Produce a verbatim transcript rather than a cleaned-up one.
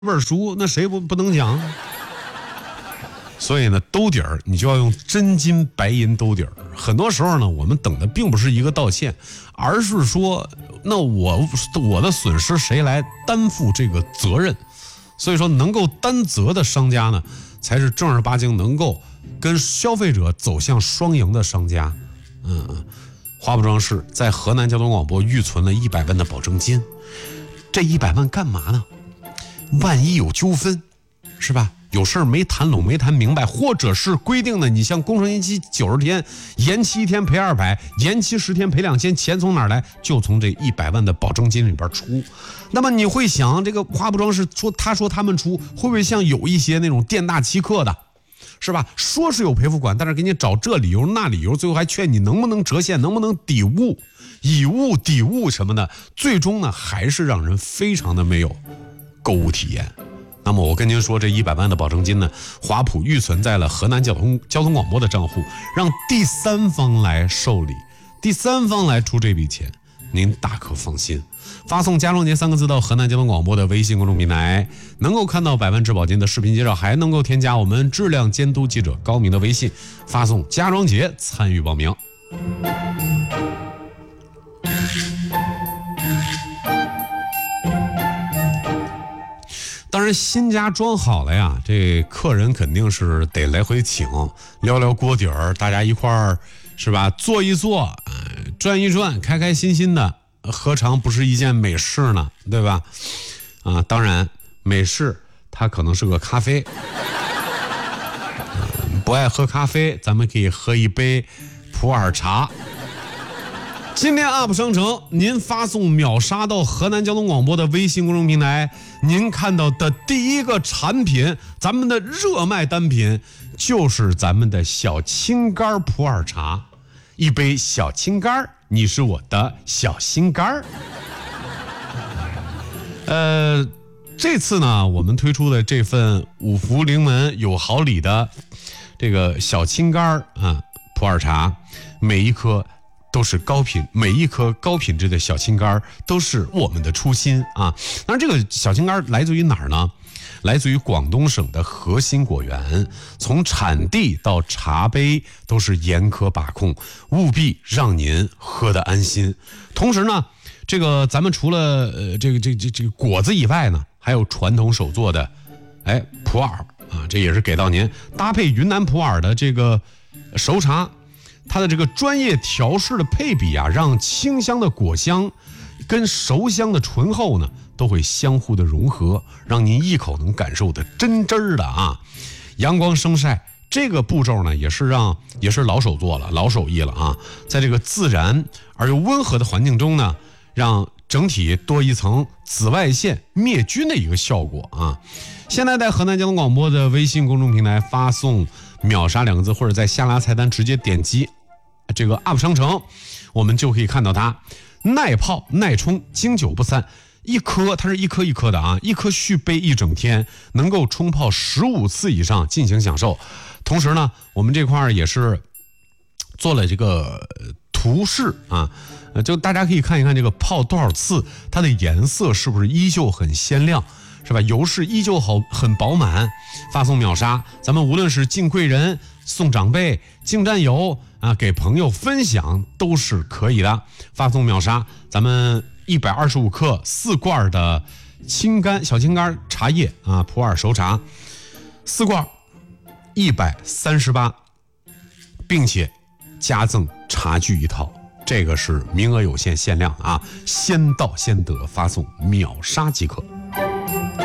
味儿熟，那谁不不能讲？所以呢，兜底儿你就要用真金白银兜底儿。很多时候呢，我们等的并不是一个道歉，而是说，那我我的损失谁来担负这个责任？所以说，能够担责的商家呢，才是正儿八经能够跟消费者走向双赢的商家。嗯，花布装饰在河南交通广播预存了一百万的保证金，这一百万干嘛呢？万一有纠纷，是吧？有事儿没谈拢没谈明白，或者是规定的，你像工程延期九十天，延期一天赔二百，延期十天赔两千，钱从哪儿来？就从这一百万的保证金里边出。那么你会想，这个花布装饰说，他说他们出，会不会像有一些那种店大欺客的，是吧？说是有赔付款，但是给你找这理由那理由，最后还劝你能不能折现，能不能抵物，以物抵物什么的，最终呢还是让人非常的没有购物体验。那么我跟您说，这一百万的保证金呢，华普预存在了河南交通交通广播的账户，让第三方来受理，第三方来出这笔钱，您大可放心。发送家装节三个字到河南交通广播的微信公众平台，能够看到百万质保金的视频介绍，还能够添加我们质量监督记者高明的微信，发送家装节参与报名。当然新家装好了呀，这客人肯定是得来回请，撩撩锅底儿，大家一块儿是吧，坐一坐，呃，转一转，开开心心的，何尝不是一件美事呢？对吧？啊，当然美事它可能是个咖啡，呃、不爱喝咖啡，咱们可以喝一杯普洱茶。今天 U P 商城，您发送秒杀到河南交通广播的微信公众平台，您看到的第一个产品，咱们的热卖单品就是咱们的小青柑普洱茶，一杯小青柑，你是我的小心肝。呃，这次呢，我们推出的这份五福临门有好礼的这个小青柑啊普洱茶，每一颗都是高品，每一颗高品质的小青柑都是我们的初心啊！当然，这个小青柑来自于哪儿呢？来自于广东省的核心果园，从产地到茶杯都是严苛把控，务必让您喝得安心。同时呢，这个咱们除了呃这个这这这个果子以外呢，还有传统手做的，哎普洱啊，这也是给到您，搭配云南普洱的这个熟茶。它的这个专业调试的配比啊，让清香的果香跟熟香的醇厚呢，都会相互的融合，让您一口能感受的真真儿的啊。阳光生晒这个步骤呢，也是让也是老手做了，老手艺了啊。在这个自然而又温和的环境中呢，让整体多一层紫外线灭菌的一个效果啊。现在在河南交通广播的微信公众平台发送秒杀两个字，或者在下拉菜单直接点击这个 U P 商城，我们就可以看到它耐泡耐冲，经久不散。一颗它是一颗一颗的啊，一颗续杯一整天，能够冲泡十五次以上进行享受。同时呢，我们这块也是做了这个图示啊，就大家可以看一看这个泡多少次，它的颜色是不是依旧很鲜亮，是吧？油饰依旧好很饱满。发送秒杀，咱们无论是敬贵人、送长辈、敬战友啊，给朋友分享都是可以的。发送秒杀，咱们一百二十五克四罐的青柑小青柑茶叶啊，普洱熟茶四罐一百三十八，并且加赠茶具一套，这个是名额有限限量啊，先到先得，发送秒杀即可。